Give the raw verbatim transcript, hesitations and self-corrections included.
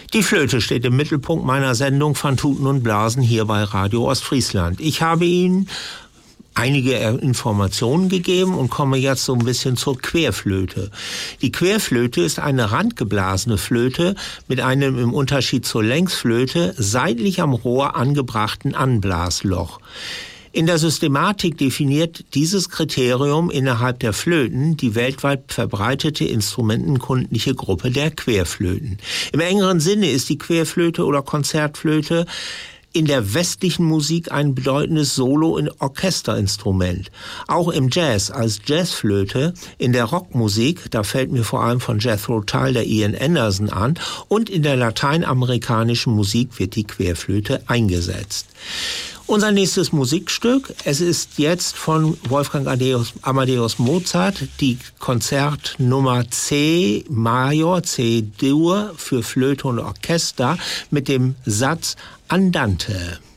Die Flöte steht im Mittelpunkt meiner Sendung von Tuten und Blasen hier bei Radio Ostfriesland. Ich habe Ihnen einige Informationen gegeben und komme jetzt so ein bisschen zur Querflöte. Die Querflöte ist eine randgeblasene Flöte mit einem im Unterschied zur Längsflöte seitlich am Rohr angebrachten Anblasloch. In der Systematik definiert dieses Kriterium innerhalb der Flöten die weltweit verbreitete instrumentenkundliche Gruppe der Querflöten. Im engeren Sinne ist die Querflöte oder Konzertflöte in der westlichen Musik ein bedeutendes Solo- und Orchesterinstrument. Auch im Jazz als Jazzflöte, in der Rockmusik, da fällt mir vor allem von Jethro Tull der Ian Anderson an, und in der lateinamerikanischen Musik wird die Querflöte eingesetzt. Unser nächstes Musikstück, es ist jetzt von Wolfgang Amadeus Mozart, die Konzertnummer C Major, C-Dur für Flöte und Orchester mit dem Satz Andante.